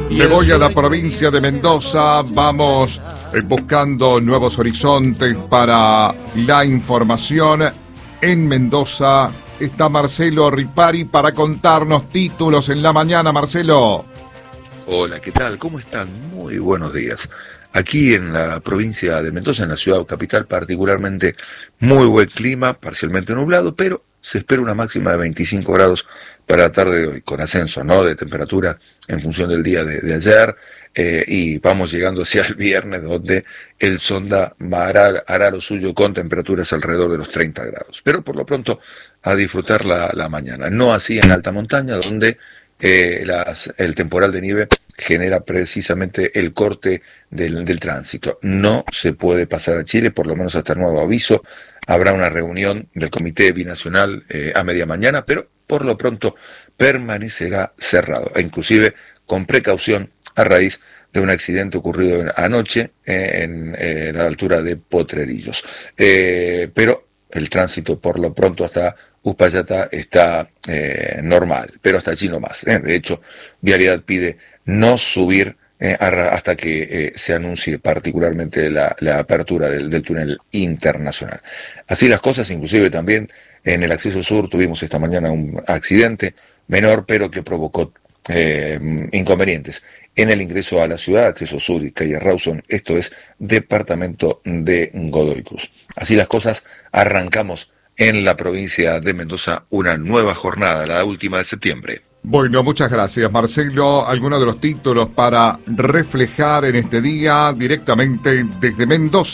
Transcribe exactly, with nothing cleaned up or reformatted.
Me voy a la provincia de Mendoza, vamos eh, buscando nuevos horizontes para la información. En Mendoza está Marcelo Ripari para contarnos títulos en la mañana. Marcelo. Hola, ¿qué tal? ¿Cómo están? Muy buenos días. Aquí en la provincia de Mendoza, en la ciudad capital particularmente, muy buen clima, parcialmente nublado, pero se espera una máxima de veinticinco grados para la tarde de hoy, con ascenso, ¿no?, de temperatura en función del día de, de ayer, eh, y vamos llegando hacia el viernes, donde el sonda hará, hará lo suyo con temperaturas alrededor de los treinta grados. Pero por lo pronto, a disfrutar la, la mañana. No así en alta montaña, donde eh, las, el temporal de nieve genera precisamente el corte del, del tránsito. No se puede pasar a Chile, por lo menos hasta el nuevo aviso. Habrá una reunión del Comité Binacional eh, a media mañana, pero por lo pronto permanecerá cerrado, e inclusive con precaución a raíz de un accidente ocurrido anoche en, en la altura de Potrerillos. Eh, pero el tránsito por lo pronto hasta Uspallata está eh, normal, pero hasta allí no más. ¿eh? De hecho, Vialidad pide no subir eh, hasta que eh, se anuncie particularmente la, la apertura del, del túnel internacional. Así las cosas, inclusive también en el acceso sur tuvimos esta mañana un accidente menor, pero que provocó eh, inconvenientes en el ingreso a la ciudad, acceso sur y calle Rawson, esto es departamento de Godoy Cruz. Así las cosas, arrancamos en la provincia de Mendoza una nueva jornada, la última de septiembre. Bueno, muchas gracias, Marcelo. Algunos de los títulos para reflejar en este día directamente desde Mendoza.